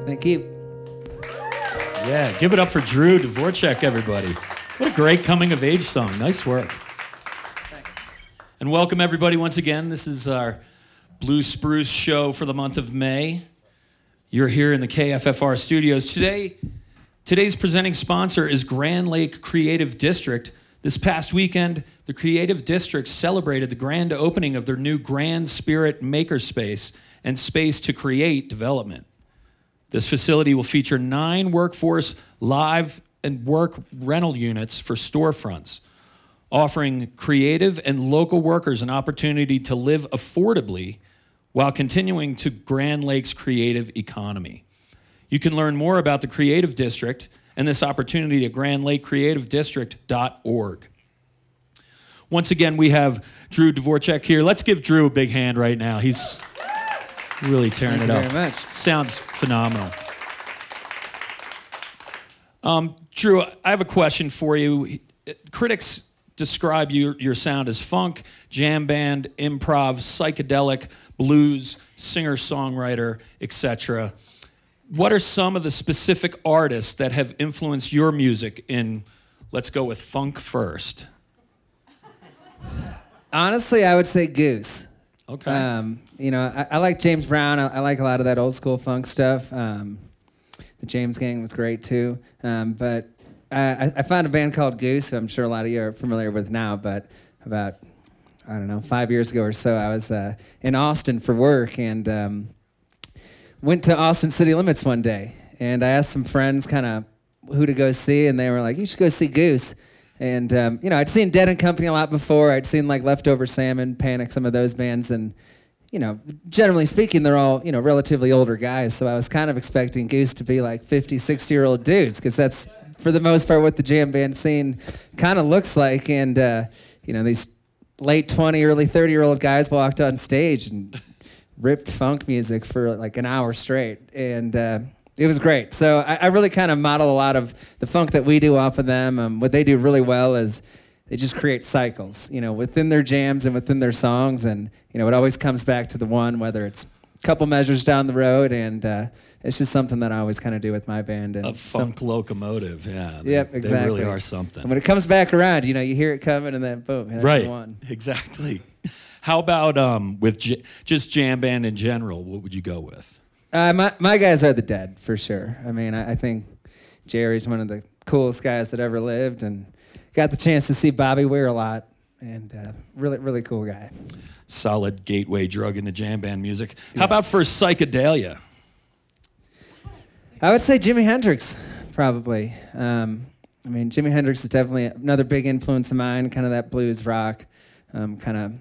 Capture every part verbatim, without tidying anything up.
Thank you. Yeah, give it up for Drew Dvorak, everybody. What a great coming-of-age song. Nice work. Thanks. And welcome, everybody, once again. This is our Blue Spruce show for the month of May. You're here in the K F F R studios. Today, today's presenting sponsor is Grand Lake Creative District. This past weekend, the Creative District celebrated the grand opening of their new Grand Spirit Makerspace and Space to Create development. This facility will feature nine workforce live and work rental units for storefronts, offering creative and local workers an opportunity to live affordably while continuing to Grand Lake's creative economy. You can learn more about the Creative District and this opportunity at grand lake creative district dot org. Once again, we have Drew Dvorak here. Let's give Drew a big hand right now. He's really tearing Thank it you up. very much. Sounds phenomenal. Um, Drew, I have a question for you. Critics describe your, your sound as funk, jam band, improv, psychedelic, blues, singer-songwriter, et cetera. What are some of the specific artists that have influenced your music in, let's go with funk first? Honestly, I would say Goose. Okay. Um, you know, I, I like James Brown. I, I like a lot of that old school funk stuff. Um, the James Gang was great too. Um, but I, I found a band called Goose, who I'm sure a lot of you are familiar with now. But about, I don't know, five years ago or so, I was uh, in Austin for work and um, went to Austin City Limits one day. And I asked some friends kind of who to go see, and they were like, you should go see Goose. And, um, you know, I'd seen Dead and Company a lot before. I'd seen, like, Leftover Salmon, Panic, some of those bands. And, you know, generally speaking, they're all, you know, relatively older guys. So I was kind of expecting Goose to be, like, fifty, sixty-year-old dudes, because that's, for the most part, what the jam band scene kind of looks like. And, uh, you know, these late twenty, early thirty-year-old guys walked on stage and ripped funk music for, like, an hour straight. And... Uh, It was great. So I, I really kind of model a lot of the funk that we do off of them. Um, what they do really well is they just create cycles, you know, within their jams and within their songs. And, you know, it always comes back to the one, whether it's a couple measures down the road. And uh, it's just something that I always kind of do with my band. And a funk some, locomotive, yeah. They, yep, exactly. They really are something. And when it comes back around, you know, you hear it coming and then boom, that's right, the one. Exactly. How about um, with j- just jam band in general? What would you go with? Uh, my my guys are the Dead, for sure. I mean, I, I think Jerry's one of the coolest guys that ever lived, and got the chance to see Bobby Weir a lot, and uh, really, really cool guy. Solid gateway drug into jam band music. How Yeah. about for psychedelia? I would say Jimi Hendrix, probably. Um, I mean, Jimi Hendrix is definitely another big influence of mine, kind of that blues rock, um, kind of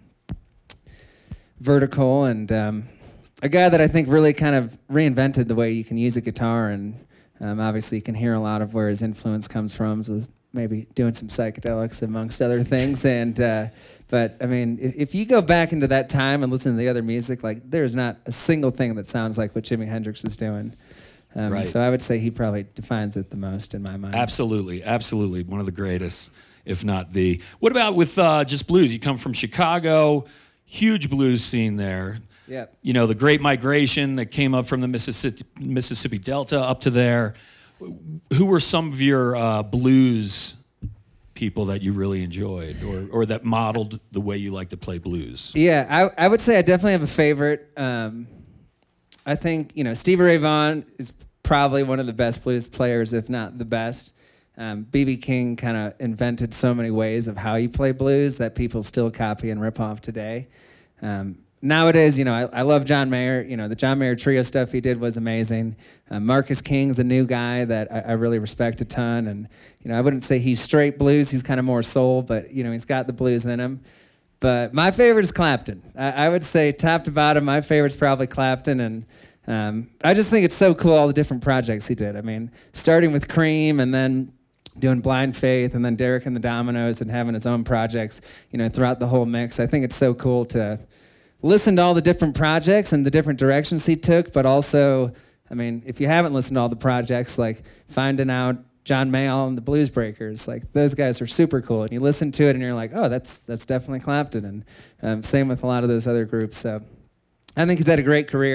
vertical, and... Um, a guy that I think really kind of reinvented the way you can use a guitar, and um, obviously you can hear a lot of where his influence comes from, with maybe doing some psychedelics amongst other things. And uh, but I mean, if, if you go back into that time and listen to the other music, like there's not a single thing that sounds like what Jimi Hendrix is doing. Um, Right. So I would say he probably defines it the most in my mind. Absolutely, absolutely. One of the greatest, if not the. What about with uh, just blues? You come from Chicago, huge blues scene there. Yep. You know, the Great Migration that came up from the Mississippi, Mississippi Delta up to there. Who were some of your uh, blues people that you really enjoyed, or or that modeled the way you like to play blues? Yeah, I, I would say I definitely have a favorite. Um, I think, you know, Stevie Ray Vaughan is probably one of the best blues players, if not the best. Um, B B King kind of invented so many ways of how you play blues that people still copy and rip off today. Um, Nowadays, you know, I, I love John Mayer. You know, the John Mayer trio stuff he did was amazing. Uh, Marcus King's a new guy that I, I really respect a ton. And, you know, I wouldn't say he's straight blues. He's kind of more soul, but, you know, he's got the blues in him. But my favorite is Clapton. I, I would say top to bottom, my favorite's probably Clapton. And um, I just think it's so cool, all the different projects he did. I mean, starting with Cream and then doing Blind Faith and then Derek and the Dominoes and having his own projects, you know, throughout the whole mix. I think it's so cool to listen to all the different projects and the different directions he took, but also, I mean, if you haven't listened to all the projects, like finding out John Mayall and the Blues Breakers, like those guys are super cool. And you listen to it and you're like, oh, that's that's definitely Clapton. And um, same with a lot of those other groups. So I think he's had a great career.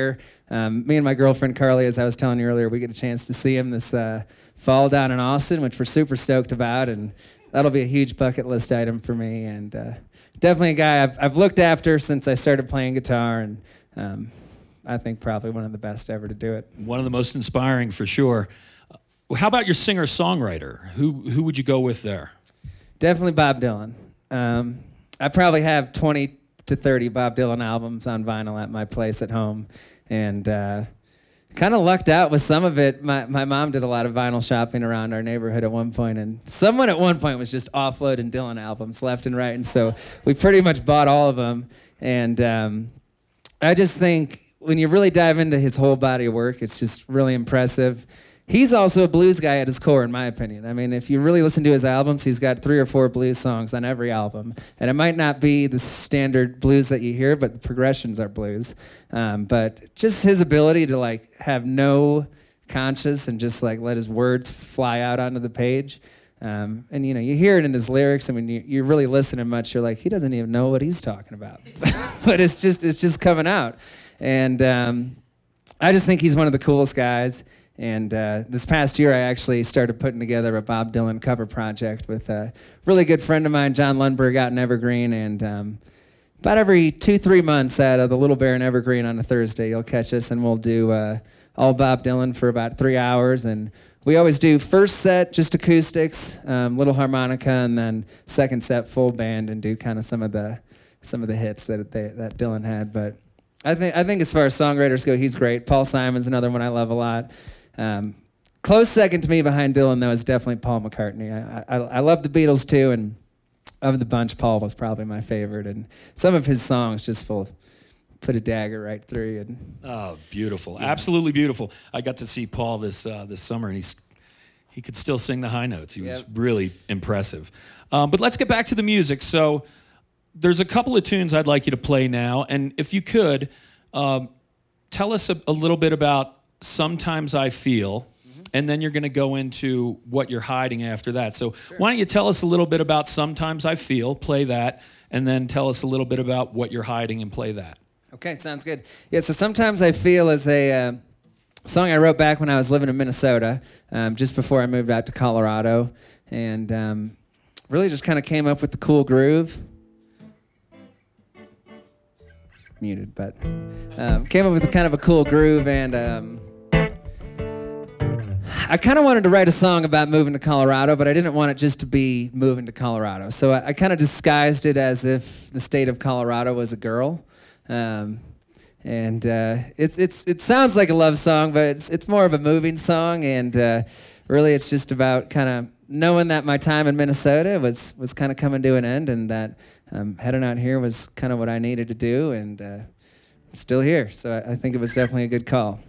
Um, me and my girlfriend Carly, as I was telling you earlier, we get a chance to see him this uh, fall down in Austin, which we're super stoked about, and that'll be a huge bucket list item for me. And uh, definitely a guy I've, I've looked after since I started playing guitar, and um, I think probably one of the best ever to do it. One of the most inspiring for sure. Uh, how about your singer-songwriter? Who who would you go with there? Definitely Bob Dylan. Um, I probably have twenty to thirty Bob Dylan albums on vinyl at my place at home, and uh, kind of lucked out with some of it. My my mom did a lot of vinyl shopping around our neighborhood at one point, and someone at one point was just offloading Dylan albums left and right, and so we pretty much bought all of them. And um, I just think when you really dive into his whole body of work, it's just really impressive. He's also a blues guy at his core, in my opinion. I mean, if you really listen to his albums, he's got three or four blues songs on every album. And it might not be the standard blues that you hear, but the progressions are blues. Um, but just his ability to like have no conscience and just like let his words fly out onto the page. Um, and you know, you hear it in his lyrics. I mean, you, you really listen to much, you're like, he doesn't even know what he's talking about. But it's just it's just coming out. And um, I just think he's one of the coolest guys. And uh, this past year, I actually started putting together a Bob Dylan cover project with a really good friend of mine, John Lundberg, out in Evergreen. And um, about every two, three months at uh, the Little Bear in Evergreen on a Thursday, you'll catch us, and we'll do uh, all Bob Dylan for about three hours. And we always do first set, just acoustics, um, little harmonica, and then second set, full band, and do kind of some of the some of the hits that they, that Dylan had. But I think I think as far as songwriters go, he's great. Paul Simon's another one I love a lot. Um, close second to me behind Dylan, though, is definitely Paul McCartney. I, I, I love the Beatles, too, and of the bunch, Paul was probably my favorite. And some of his songs just full, put a dagger right through you. And, oh, beautiful. Yeah. Absolutely beautiful. I got to see Paul this uh, this summer, and he's he could still sing the high notes. He was yep. really impressive. Um, but let's get back to the music. So there's a couple of tunes I'd like you to play now. And if you could, um, tell us a, a little bit about Sometimes I Feel, mm-hmm. and then you're going to go into What You're Hiding after that. So sure. Why don't you tell us a little bit about Sometimes I Feel, play that, and then tell us a little bit about What You're Hiding and play that. Okay, sounds good. Yeah, so Sometimes I Feel is a uh, song I wrote back when I was living in Minnesota, um, just before I moved out to Colorado, and um, really just kind of came up with the cool groove. Muted, but um, came up with a kind of a cool groove, and um, I kind of wanted to write a song about moving to Colorado, but I didn't want it just to be moving to Colorado. So I, I kind of disguised it as if the state of Colorado was a girl, um, and uh, it's it's it sounds like a love song, but it's it's more of a moving song, and uh, really it's just about kind of knowing that my time in Minnesota was was kind of coming to an end, and that um, heading out here was kind of what I needed to do, and uh, I'm still here. So I, I think it was definitely a good call.